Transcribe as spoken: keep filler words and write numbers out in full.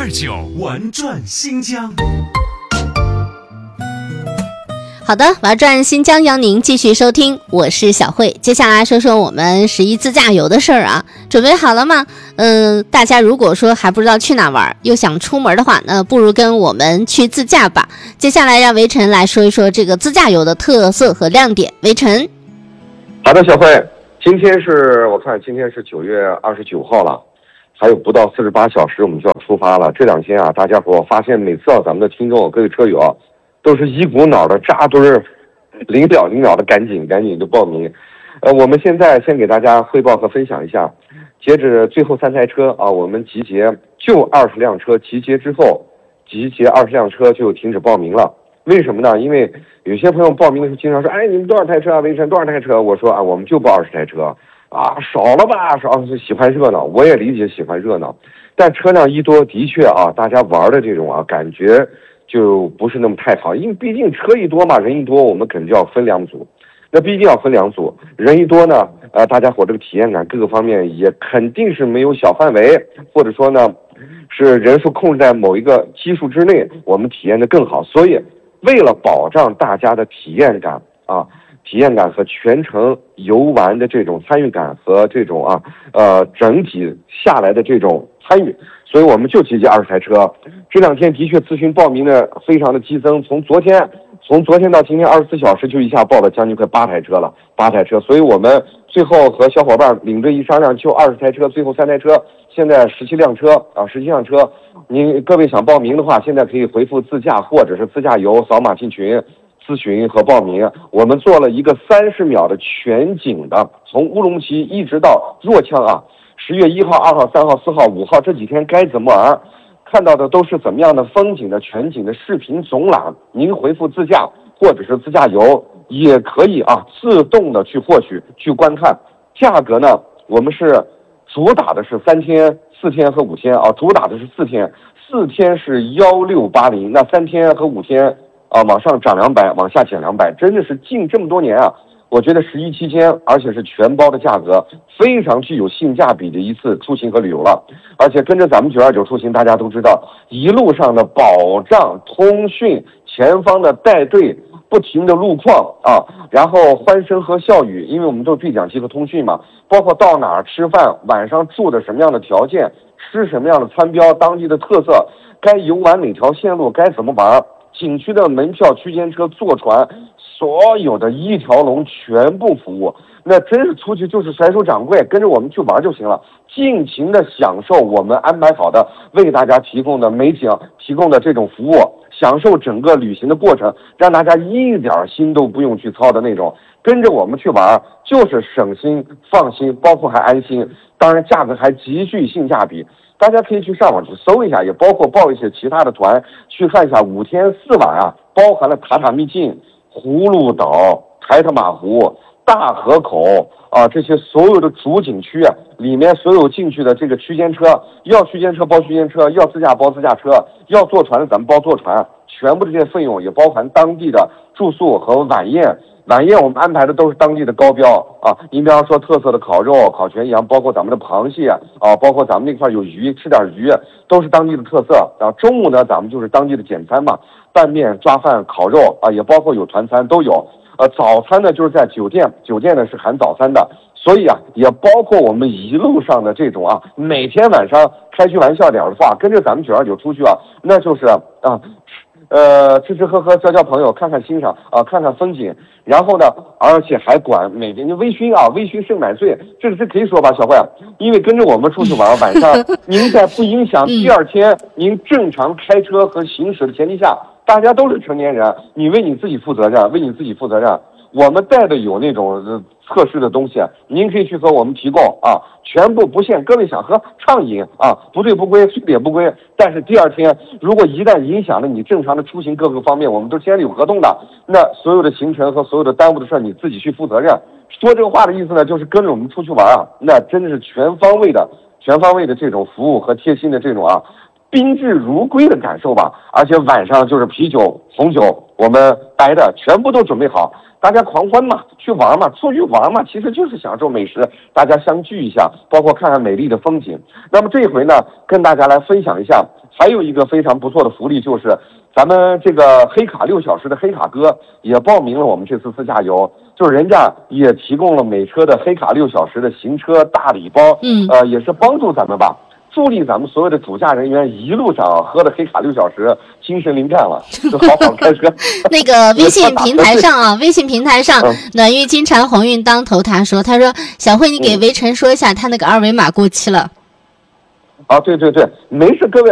二九玩转新疆。 好的，玩转新疆邀您继续收听，我是小慧。接下来说说我们十一自驾游的事儿啊，准备好了吗？嗯，大家如果说还不知道去哪玩，又想出门的话呢，不如跟我们去自驾吧。接下来让围晨来说一说这个自驾游的特色和亮点。围晨， 好的，小慧，今天是我看今天是九月二十九号了，还有不到四十八小时我们就要出发了。这两天啊，大家伙发现每次啊，咱们的听众各位车友啊，都是一股脑的扎堆儿，临了临了的赶紧赶紧就报名。呃，我们现在先给大家汇报和分享一下，截止最后三台车啊，我们集结就二十辆车，集结之后，集结二十辆车就停止报名了。为什么呢？因为有些朋友报名的时候经常说，哎，你们多少台车啊？围晨多少台车？我说啊，我们就报二十台车啊，少了吧？少是喜欢热闹，我也理解喜欢热闹，但车辆一多，的确啊，大家玩的这种啊感觉就不是那么太好，因为毕竟车一多嘛，人一多，我们肯定就要分两组。那毕竟要分两组，人一多呢，呃，大家伙这个体验感各个方面也肯定是没有小范围，或者说呢，是人数控制在某一个基数之内，我们体验的更好。所以，为了保障大家的体验感啊，体验感和全程游玩的这种参与感和这种啊，呃，整体下来的这种参与，所以我们就集结二十台车。这两天的确咨询报名的非常的激增，从昨天从昨天到今天二十四小时就一下报了将近快八台车了，八台车。所以我们最后和小伙伴领队一商量，就二十台车，最后三台车，现在十七辆车啊，十七辆车。您各位想报名的话，现在可以回复自驾或者是自驾游，扫码进群咨询和报名。我们做了一个三十秒的全景的，从乌鲁木齐一直到若羌啊，十月一号、二号、三号、四号、五号这几天该怎么玩，看到的都是怎么样的风景的全景的视频总览。您回复自驾或者是自驾游也可以啊，自动的去获取去观看。价格呢，我们是主打的是三天、四天和五天啊，主打的是四天，四天是幺六八零，那三天和五天啊，往上涨两百，往下减两百，真的是近这么多年啊，我觉得十一期间，而且是全包的价格，非常具有性价比的一次出行和旅游了。而且跟着咱们九二九出行，大家都知道，一路上的保障、通讯、前方的带队、不停的路况啊，然后欢声和笑语，因为我们都对讲机和通讯嘛，包括到哪儿吃饭，晚上住的什么样的条件，吃什么样的餐标，当地的特色，该游玩哪条线路，该怎么玩，景区的门票、区间车、坐船，所有的一条龙全部服务。那真是出去就是甩手掌柜，跟着我们去玩就行了，尽情的享受我们安排好的为大家提供的美景，提供的这种服务，享受整个旅行的过程，让大家一点心都不用去操的那种。跟着我们去玩就是省心放心，包括还安心，当然价格还极具性价比。大家可以去上网去搜一下，也包括报一些其他的团去看一下，五天四晚啊，包含了塔塔秘境、葫芦岛、台特马湖、大河口啊，这些所有的主景区啊，里面所有进去的这个区间车，要区间车包区间车，要自驾包自驾车，要坐船的咱们包坐船，全部这些费用也包含当地的住宿和晚宴。晚宴我们安排的都是当地的高标啊，你比方说特色的烤肉、烤全羊，包括咱们的螃蟹啊，包括咱们那块有鱼，吃点鱼都是当地的特色。然后中午呢，咱们就是当地的简餐嘛，拌面、抓饭、烤肉啊，也包括有团餐都有。呃，早餐呢就是在酒店，酒店呢是含早餐的，所以啊，也包括我们一路上的这种啊，每天晚上开句玩笑点的话，跟着咱们九二九出去啊，那就是啊。呃，吃吃喝喝，交交朋友，看看欣赏啊，看看风景，然后呢，而且还管每天微醺啊，微醺胜买醉，这是这可以说吧，小慧，因为跟着我们出去玩，晚上您在不影响第二天您正常开车和行驶的前提下，大家都是成年人，你为你自己负责任，为你自己负责任。我们带的有那种呃测试的东西，您可以去和我们提供啊，全部不限各位想喝畅饮啊，不醉不归，醉也不归。但是第二天如果一旦影响了你正常的出行各个方面，我们都签了有合同的，那所有的行程和所有的耽误的事你自己去负责任。说这个话的意思呢，就是跟着我们出去玩啊，那真的是全方位的、全方位的这种服务和贴心的这种啊。宾至如归的感受吧，而且晚上就是啤酒、红酒， 我们待的全部都准备好，大家狂欢嘛，去玩嘛，出去玩嘛，其实就是享受美食，大家相聚一下，包括看看美丽的风景。那么这一回呢，跟大家来分享一下，还有一个非常不错的福利，就是咱们这个黑卡六小时的黑卡哥也报名了我们这次自驾游，就是人家也提供了美车的黑卡六小时的行车大礼包， 嗯， 呃，也是帮助咱们吧。助力咱们所有的主驾人员一路上喝的黑卡六小时，精神灵干了，就好好开车。 那个微信平台上啊，微信平台上， 嗯、 暖玉金蝉鸿运当头，他说，他说小慧，你给围城说一下，他那个二维码过期了。 啊，对对对，没事，各位。